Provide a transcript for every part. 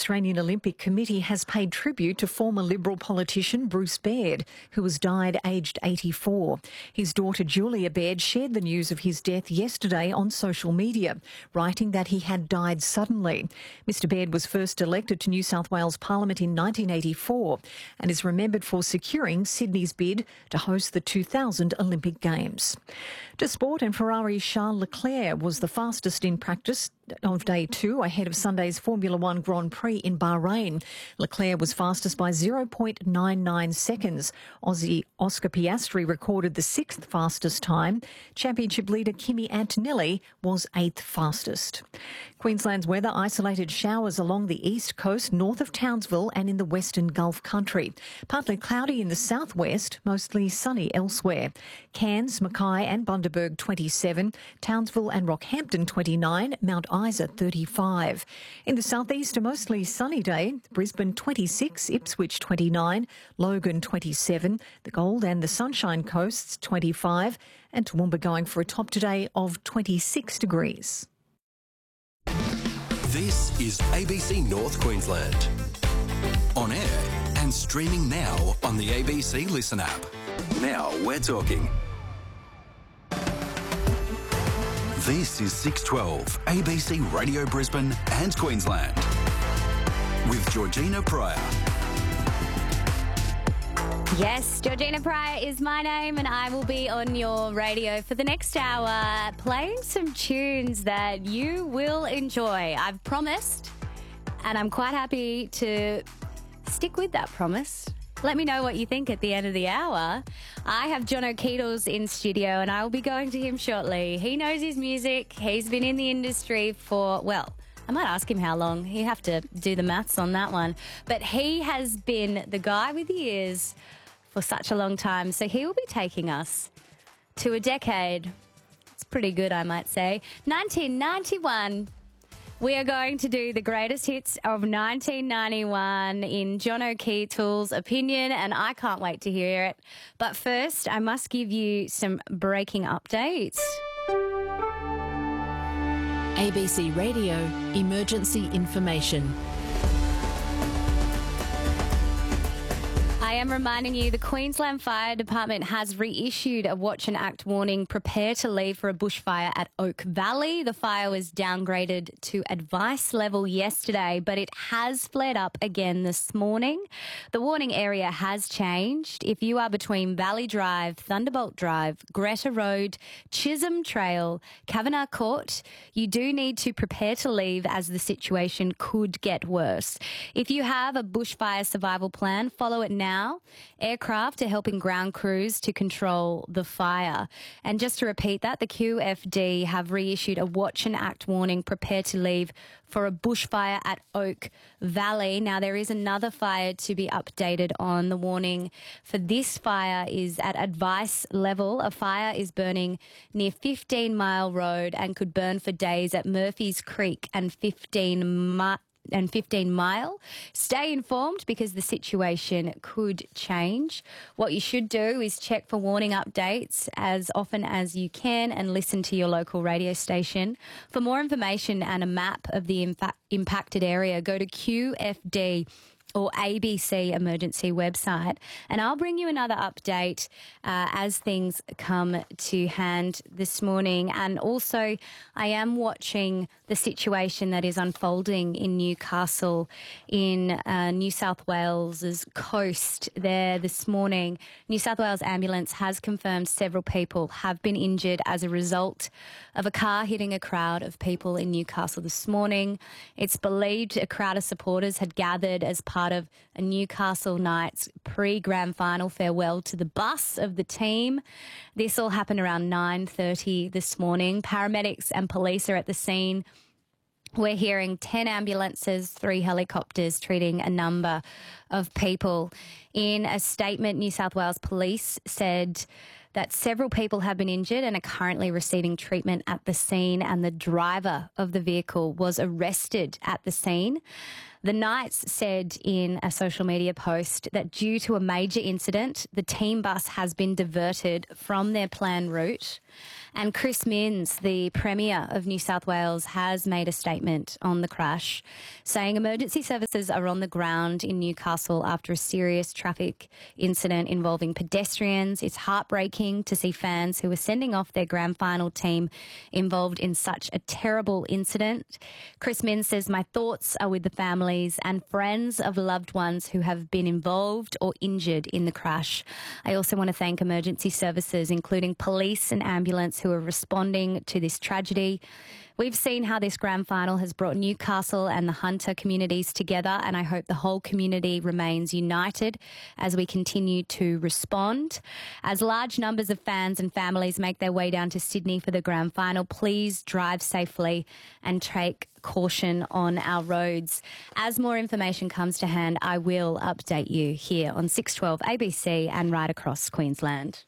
Australian Olympic Committee has paid tribute to former Liberal politician Bruce Baird, who has died aged 84. His daughter Julia Baird shared the news of his death yesterday on social media, writing that he had died suddenly. Mr Baird was first elected to New South Wales Parliament in 1984 and is remembered for securing Sydney's bid to host the 2000 Olympic Games. To sport, and Ferrari's Charles Leclerc was the fastest in practice of day 2 ahead of Sunday's Formula One Grand Prix in Bahrain. Leclerc was fastest by 0.99 seconds. Aussie Oscar Piastri recorded the 6th fastest time. Championship leader Kimi Antonelli was 8th fastest. Queensland's weather: isolated showers along the east coast, north of Townsville and in the western Gulf country. Partly cloudy in the southwest, mostly sunny elsewhere. Cairns, Mackay and Bundaberg 27, Townsville and Rockhampton 29, Mount Isa 35. In the southeast, a mostly sunny day. Brisbane 26, Ipswich 29, Logan 27, the Gold and the Sunshine Coasts 25, and Toowoomba going for a top today of 26 degrees. This is ABC North Queensland. On air and streaming now on the ABC Listen app. Now we're talking. This is 612 ABC Radio Brisbane and Queensland with Georgina Pryor. Yes, Georgina Pryor is my name, and I will be on your radio for the next hour playing some tunes that you will enjoy. I've promised, and I'm quite happy to stick with that promise. Let me know what you think at the end of the hour. I have Jono Keatles in studio, and I will be going to him shortly. He knows his music. He's been in the industry for, well, I might ask him how long. You have to do the maths on that one. But he has been the guy with the ears for such a long time. So he will be taking us to a decade. It's pretty good, I might say. 1991. We are going to do the greatest hits of 1991 in Jono Keatles' opinion, and I can't wait to hear it. But first, I must give you some breaking updates. ABC Radio Emergency Information. I am reminding you the Queensland Fire Department has reissued a watch and act warning. Prepare to leave for a bushfire at Oak Valley. The fire was downgraded to advice level yesterday, but it has flared up again this morning. The warning area has changed. If you are between Valley Drive, Thunderbolt Drive, Greta Road, Chisholm Trail, Kavanagh Court, you do need to prepare to leave as the situation could get worse. If you have a bushfire survival plan, follow it now. Aircraft are helping ground crews to control the fire. And just to repeat that, the QFD have reissued a watch and act warning. Prepare to leave for a bushfire at Oak Valley. Now, there is another fire to be updated on. The warning for this fire is at advice level. A fire is burning near 15 Mile Road and could burn for days at Murphy's Creek and 15 Mile. Stay informed because the situation could change. What you should do is check for warning updates as often as you can and listen to your local radio station. For more information and a map of the impacted area, go to QFD or ABC emergency website. And I'll bring you another update as things come to hand this morning. And also, I am watching the situation that is unfolding in Newcastle in New South Wales's coast there this morning. New South Wales Ambulance has confirmed several people have been injured as a result of a car hitting a crowd of people in Newcastle this morning. It's believed a crowd of supporters had gathered as part of a Newcastle Knights pre-grand final farewell to the bus of the team. This all happened around 9:30 this morning. Paramedics and police are at the scene. We're hearing 10 ambulances, 3 helicopters treating a number of people. In a statement, New South Wales Police said that several people have been injured and are currently receiving treatment at the scene, and the driver of the vehicle was arrested at the scene. The Knights said in a social media post that due to a major incident, the team bus has been diverted from their planned route. And Chris Minns, the Premier of New South Wales, has made a statement on the crash, saying emergency services are on the ground in Newcastle after a serious traffic incident involving pedestrians. It's heartbreaking to see fans who were sending off their grand final team involved in such a terrible incident. Chris Minns says, my thoughts are with the families and friends of loved ones who have been involved or injured in the crash. I also want to thank emergency services, including police and ambulance, who are responding to this tragedy. We've seen how this grand final has brought Newcastle and the Hunter communities together, and I hope the whole community remains united as we continue to respond. As large numbers of fans and families make their way down to Sydney for the grand final, please drive safely and take caution on our roads. As more information comes to hand, I will update you here on 612 ABC and right across Queensland.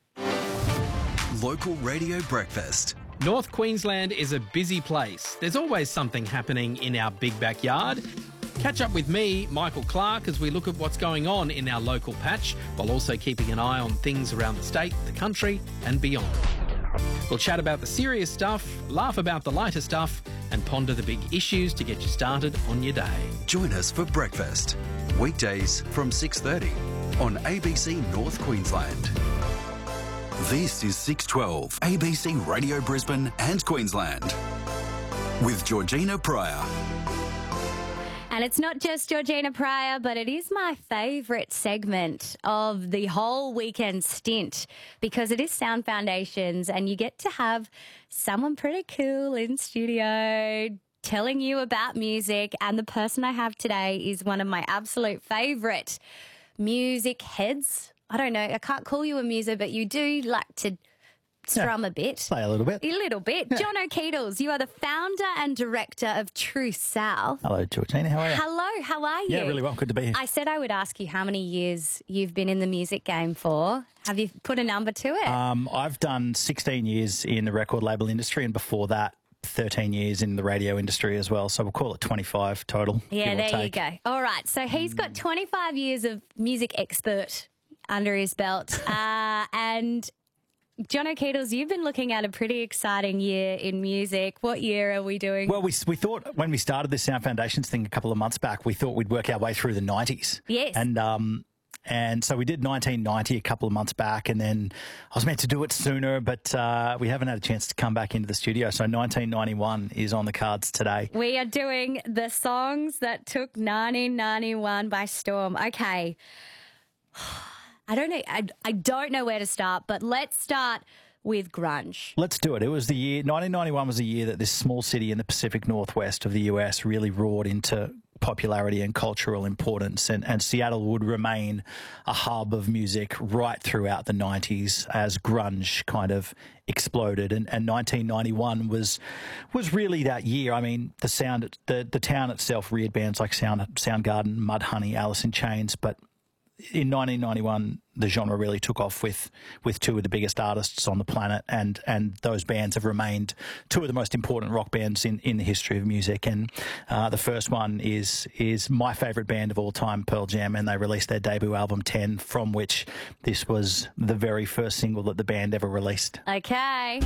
Local Radio Breakfast. North Queensland is a busy place. There's always something happening in our big backyard. Catch up with me, Michael Clark, as we look at what's going on in our local patch, while also keeping an eye on things around the state, the country and beyond. We'll chat about the serious stuff, laugh about the lighter stuff and ponder the big issues to get you started on your day. Join us for breakfast. Weekdays from 6:30 on ABC North Queensland. This is 612 ABC Radio Brisbane and Queensland with Georgina Pryor. And it's not just Georgina Pryor, but it is my favourite segment of the whole weekend stint because it is Sound Foundations and you get to have someone pretty cool in studio telling you about music. And the person I have today is one of my absolute favourite music heads. I don't know, I can't call you a muser, but you do like to strum a bit. Play a little bit. A little bit. Yeah. John O'Keedles, you are the founder and director of True South. Hello, Georgina. How are you? Hello, how are you? Yeah, really well. Good to be here. I said I would ask you how many years you've been in the music game for. Have you put a number to it? I've done 16 years in the record label industry and before that, 13 years in the radio industry as well. So we'll call it 25 total. Yeah, there you go. All right. So he's got 25 years of music expert under his belt. And John O'Keedles, you've been looking at a pretty exciting year in music. What year are we doing? Well, we thought when we started this Sound Foundations thing a couple of months back, we thought we'd work our way through the 90s. Yes. And so we did 1990 a couple of months back, and then I was meant to do it sooner, but we haven't had a chance to come back into the studio. So 1991 is on the cards today. We are doing the songs that took 1991 by storm. Okay. I don't know. I don't know where to start, but let's start with grunge. Let's do it. It was the year, 1991 was the year that this small city in the Pacific Northwest of the US really roared into popularity and cultural importance, and Seattle would remain a hub of music right throughout the 90s as grunge kind of exploded, and 1991 was really that year. I mean, the town itself reared bands like Soundgarden, Mudhoney, Alice in Chains, but in 1991, the genre really took off with two of the biggest artists on the planet, and those bands have remained two of the most important rock bands in the history of music. And the first one is my favourite band of all time, Pearl Jam, and they released their debut album 10, from which this was the very first single that the band ever released. Okay.